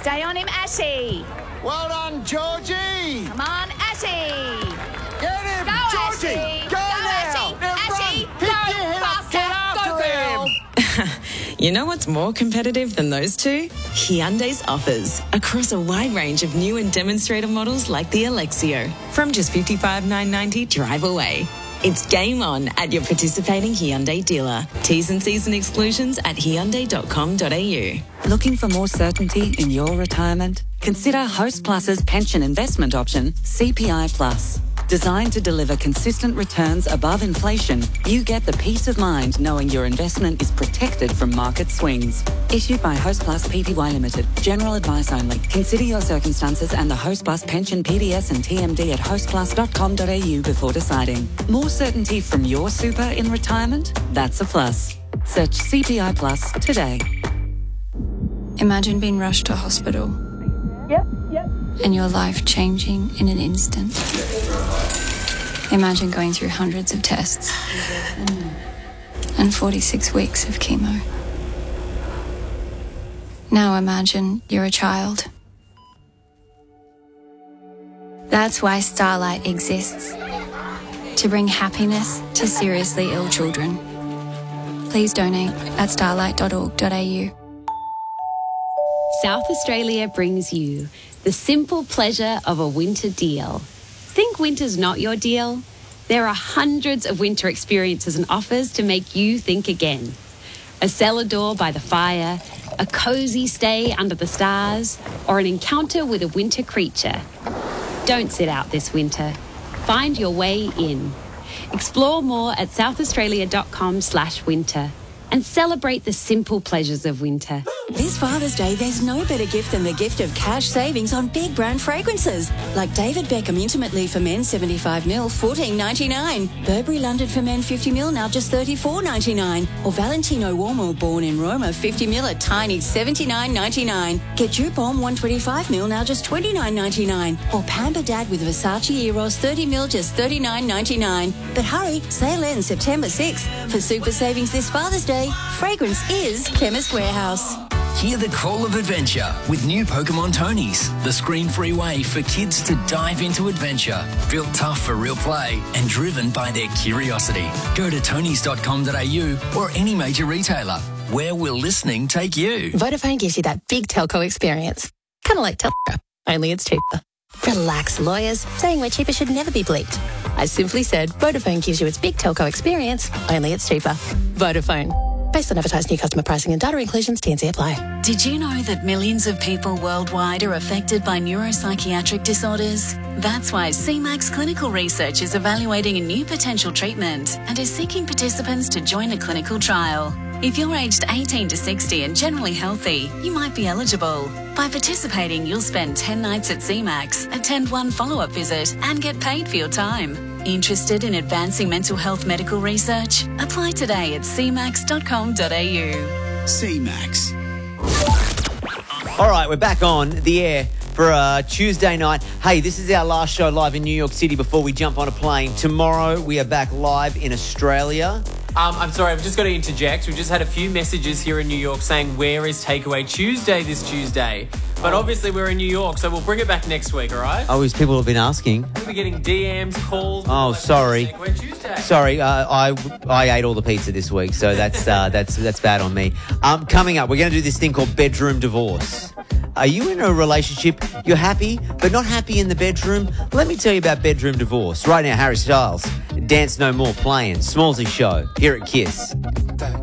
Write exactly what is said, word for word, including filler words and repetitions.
Stay on him, Ashy. Well done, Georgie. Come on, Ashy. Get him, Go, Georgie. Ashy. Go, Go, now. Ashy. Now Ashy, run. go, Pick your head up. faster. Get after Go, him. girl. You know what's more competitive than those two? Hyundai's offers across a wide range of new and demonstrator models like the Alexio. From just fifty-five thousand nine hundred ninety drive away. It's game on at your participating Hyundai dealer. T's and C's and exclusions at hyundai dot com dot a u. Looking for more certainty in your retirement? Consider Host Plus's pension investment option, C P I Plus. Designed to deliver consistent returns above inflation, you get the peace of mind knowing your investment is protected from market swings. Issued by Host Plus Pty Limited. General advice only. Consider your circumstances and the Host Plus pension P D S and T M D at host plus dot com dot a u before deciding. More certainty from your super in retirement? That's a plus. Search C P I Plus today. Imagine being rushed to hospital. Yep, yep. And your life changing in an instant. Imagine going through hundreds of tests and forty-six weeks of chemo. Now imagine you're a child. That's why Starlight exists. To bring happiness to seriously ill children. Please donate at starlight dot org dot a u. South Australia brings you the simple pleasure of a winter deal. Think winter's not your deal? There are hundreds of winter experiences and offers to make you think again. A cellar door by the fire, a cosy stay under the stars, or an encounter with a winter creature. Don't sit out this winter. Find your way in. Explore more at south australia dot com slash winter and celebrate the simple pleasures of winter. This Father's Day, there's no better gift than the gift of cash savings on big brand fragrances. Like David Beckham Intimately for Men seventy-five mil, fourteen ninety-nine. Burberry London for Men fifty mil, now just thirty-four ninety-nine. Or Valentino Uomo Born in Roma fifty mil at tiny seventy-nine ninety-nine. Get Dupont one twenty-five mil, now just twenty-nine ninety-nine. Or Pamper Dad with Versace Eros thirty mil, just thirty-nine ninety-nine. But hurry, sale ends September sixth. For super savings this Father's Day, fragrance is Chemist Warehouse. Hear the call of adventure with new Pokemon Tonys, the screen-free way for kids to dive into adventure. Built tough for real play and driven by their curiosity. Go to tonys dot com dot a u or any major retailer. Where will listening take you? Vodafone gives you that big telco experience. Kind of like Telstra, only it's cheaper. Relax, lawyers. Saying we're cheaper should never be bleeped. I simply said Vodafone gives you its big telco experience, only it's cheaper. Vodafone. Based on advertised new customer pricing and data inclusions, T and C apply. Did you know that millions of people worldwide are affected by neuropsychiatric disorders? That's why C MAX Clinical Research is evaluating a new potential treatment and is seeking participants to join a clinical trial. If you're aged eighteen to sixty and generally healthy, you might be eligible. By participating, you'll spend ten nights at C MAX, attend one follow-up visit, and get paid for your time. Interested in advancing mental health medical research? Apply today at c max dot com dot a u. C MAX. All right, we're back on the air for a Tuesday night. Hey, this is our last show live in New York City before we jump on a plane. Tomorrow, we are back live in Australia. Um, I'm sorry, I've just got to interject. We've just had a few messages here in New York saying, where is Takeaway Tuesday this Tuesday? But oh. obviously we're in New York, so we'll bring it back next week, all right? Oh, as people have been asking. We'll be getting D Ms, calls. Oh, like sorry. Takeaway Tuesday. Sorry, uh, I I ate all the pizza this week, so that's uh, that's that's bad on me. Um, coming up, we're going to do this thing called bedroom divorce. Are you in a relationship? You're happy, but not happy in the bedroom? Let me tell you about bedroom divorce. Right now, Harry Styles, Dance No More playing. Smallsy Show, here at Kiss.